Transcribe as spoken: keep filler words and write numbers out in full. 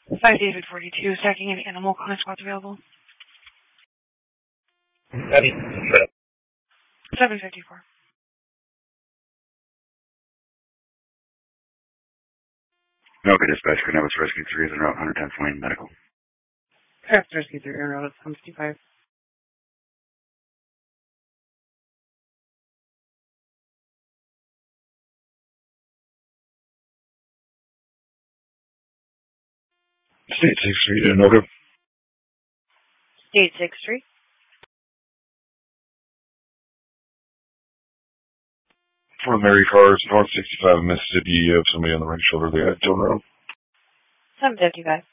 five David forty-two, stacking an animal. Connor squad's available. seven fifty-four. Okay, dispatch, Cornelius Rescue three is en route, one tenth Lane Medical. Correct, Rescue three, en route, one fifty-five. State sixth Street, Anoka. State sixth Street. For Mary Cars, North sixty-five, Mississippi, you have somebody on the right shoulder there. Tone around. seven fifty-five.